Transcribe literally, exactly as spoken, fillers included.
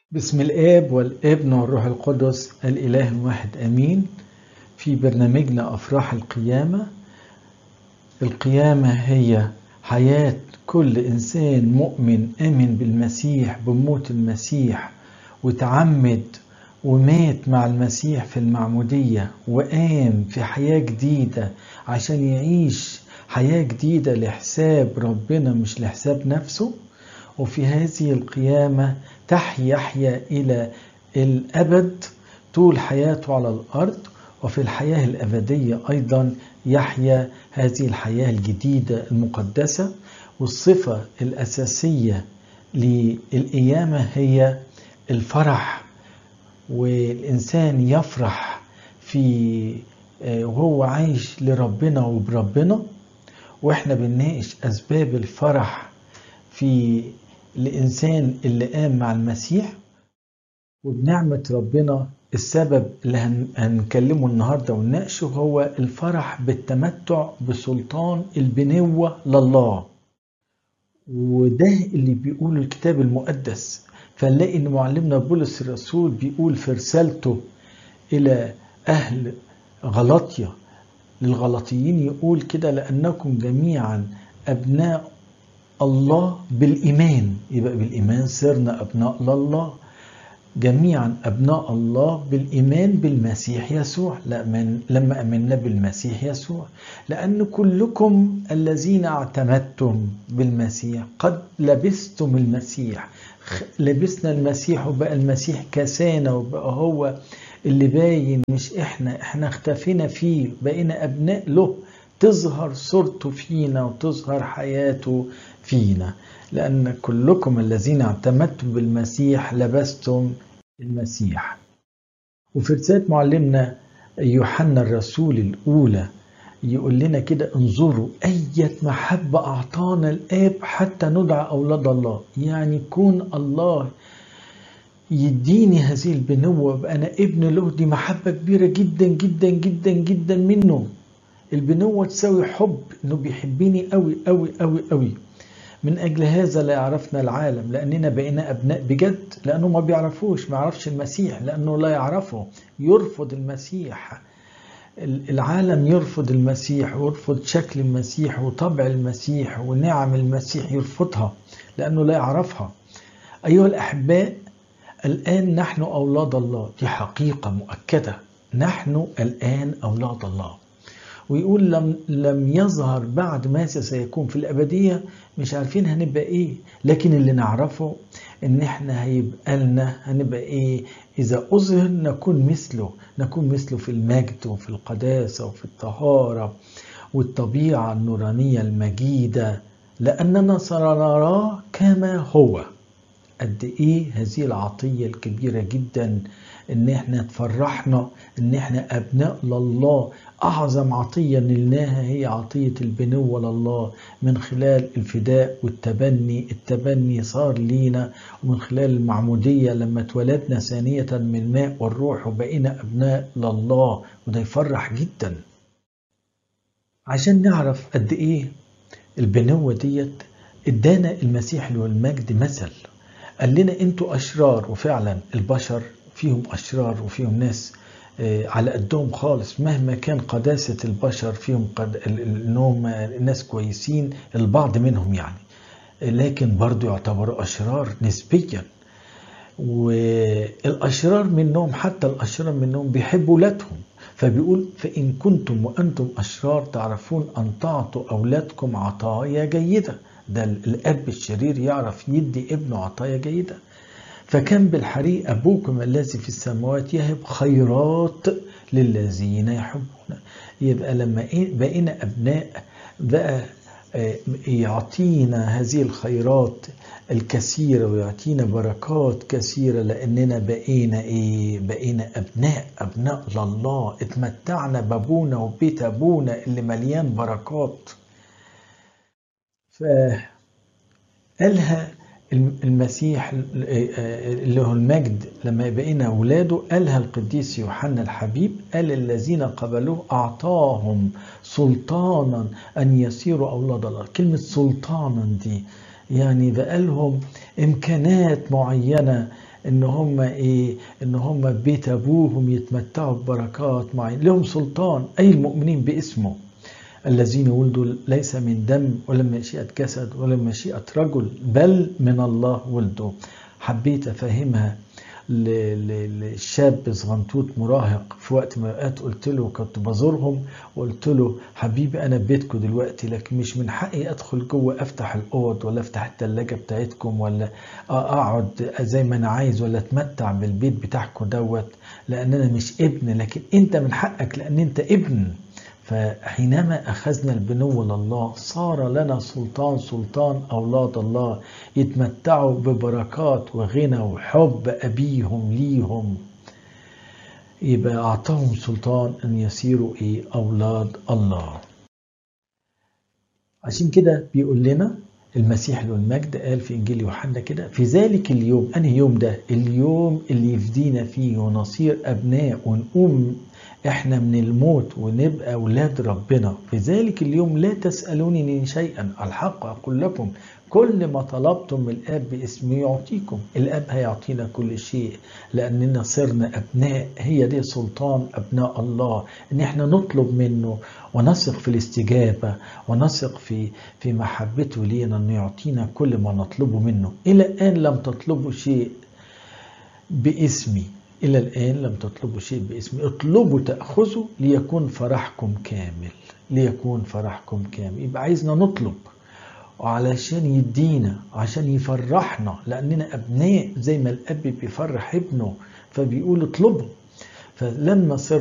بسم الآب والابن والروح القدس الإله الواحد آمين. في برنامجنا أفراح القيامة. القيامة هي حياة كل إنسان مؤمن آمن بالمسيح بموت المسيح وتعمد ومات مع المسيح في المعمودية وقام في حياة جديدة عشان يعيش حياة جديدة لحساب ربنا مش لحساب نفسه. وفي هذه القيامة تحيا يحيا إلى الأبد طول حياته على الأرض، وفي الحياة الأبدية أيضا يحيا هذه الحياة الجديدة المقدسة. والصفة الأساسية للقيامة هي الفرح، والإنسان يفرح في وهو عايش لربنا وبربنا. وإحنا بنناقش أسباب الفرح في الإنسان اللي قام مع المسيح، وبنعمة ربنا السبب اللي هنكلمه النهاردة ونناقشه هو الفرح بالتمتع بسلطان البنوة لله. وده اللي بيقول الكتاب المقدس. فنلاقي ان معلمنا بولس الرسول بيقول في رسالته إلى أهل غلاطيا للغلاطيين، يقول كده: لأنكم جميعا أبناء الله بالإيمان. يبقى بالإيمان صرنا أبناء لله، جميعا أبناء الله بالإيمان بالمسيح يسوع. لما أمنا بالمسيح يسوع، لأن كلكم الذين اعتمدتم بالمسيح قد لبستم المسيح. لبسنا المسيح وبقى المسيح كسانا وبقى هو اللي باين، مش إحنا إحنا اختفينا فيه، بقينا أبناء له، تظهر صورته فينا وتظهر حياته فينا. لأن كلكم الذين اعتمدتم بالمسيح لبستم المسيح. وفي رسالة معلمنا يوحنا الرسول الأولى يقول لنا كده: انظروا أية محبة أعطانا الآب حتى ندعى أولاد الله. يعني كون الله يديني هذه البنوة بقى أنا ابن له، دي محبة كبيرة جدا جدا جدا جدا منه. البنوة تساوي حب، إنه بيحبني قوي قوي قوي قوي. من أجل هذا لا يعرفنا العالم، لأننا بقينا أبناء بجد. لأنه ما بيعرفوش، ما يعرفش المسيح لأنه لا يعرفه، يرفض المسيح. العالم يرفض المسيح ويرفض شكل المسيح وطبع المسيح ونعم المسيح، يرفضها لأنه لا يعرفها. أيها الأحباء، الآن نحن أولاد الله، دي حقيقة مؤكدة. نحن الآن أولاد الله. ويقول لم, لم يظهر بعد ماذا سيكون في الأبدية. مش عارفين هنبقى إيه، لكن اللي نعرفه إن إحنا هيبقى لنا هنبقى إيه إذا أظهر، نكون مثله نكون مثله في المجد وفي القداسة وفي الطهارة والطبيعة النورانية المجيدة، لأننا سنراه كما هو. قد إيه هذه العطية الكبيرة جدا، إن إحنا تفرحنا إن إحنا أبناء لله. أعظم عطية نلناها هي عطية البنوة لله من خلال الفداء والتبني. التبني صار لينا، ومن خلال المعمودية لما اتولدنا ثانية من الماء والروح وبقينا أبناء لله، وده يفرح جدا. عشان نعرف قد إيه البنوة ديت، ادانا المسيح له المجد مثل. قال لنا انتوا أشرار، وفعلا البشر فيهم أشرار وفيهم ناس على قدهم خالص. مهما كان قداسة البشر فيهم قد انهم ناس كويسين البعض منهم يعني، لكن برضو يعتبروا أشرار نسبيا. والأشرار منهم، حتى الأشرار منهم بيحبوا ولادهم. فبيقول: فإن كنتم وأنتم أشرار تعرفون أن تعطوا أولادكم عطايا جيدة. ده الأب الشرير يعرف يدي ابنه عطايا جيدة. فكان بالحري أبوكم الذي في السماوات يهب خيرات للذين يحبون. يبقى لما بقينا أبناء بقى يعطينا هذه الخيرات الكثيرة ويعطينا بركات كثيرة، لأننا بقينا إيه؟ بقينا أبناء أبناء لله. اتمتعنا بابونا وبيت أبونا اللي مليان بركات. فقالها المسيح اللي هو المجد لما بقينا أولاده، قالها القديس يوحنا الحبيب، قال: الذين قبلوه أعطاهم سلطانا أن يصيروا أولاد الله. كلمة سلطانا دي يعني بقى لهم إمكانات معينة ان هم ايه ان هم بيت ابوهم يتمتعوا ببركات معين، لهم سلطان اي المؤمنين باسمه الذين ولدوا ليس من دم ولا من مشيئة جسد ولا من مشيئة رجل بل من الله ولدوا. حبيت افهمها للشاب صغنطوط مراهق في وقت من الاوقات، قلت له كنت بزورهم وقلت له حبيبي انا بيتكم دلوقتي، لكن مش من حقي ادخل جوه افتح الاوض ولا افتح الثلاجه بتاعتكم ولا اقعد زي ما انا عايز ولا اتمتع بالبيت بتاعكم دوت، لان انا مش ابن، لكن انت من حقك لان انت ابن. فحينما أخذنا البنو لله صار لنا سلطان، سلطان أولاد الله يتمتعوا ببركات وغنى وحب أبيهم ليهم، يبقى أعطاهم سلطان أن يصيروا إيه أولاد الله. عشان كده بيقول لنا المسيح له المجد قال في إنجيل يوحنا كده في ذلك اليوم، أنهي يوم ده؟ اليوم اللي يفدينا فيه ونصير أبناء ونقوم احنا من الموت ونبقى اولاد ربنا. في ذلك اليوم لا تسألونني شيئا، الحق اقول لكم كل ما طلبتم من الاب باسمي يعطيكم. الاب هيعطينا كل شيء لاننا صرنا ابناء. هي دي سلطان ابناء الله، ان احنا نطلب منه ونثق في الاستجابة ونثق في في محبته لينا انه يعطينا كل ما نطلبه منه. الى الان لم تطلبوا شيء باسمي، إلى الآن لم تطلبوا شيء باسمي، اطلبوا تأخذوا ليكون فرحكم كامل، ليكون فرحكم كامل. يبقى عايزنا نطلب علشان يدينا، عشان يفرحنا، لأننا أبناء زي ما الأب بيفرح ابنه، فبيقول اطلبوا. فلما صرنا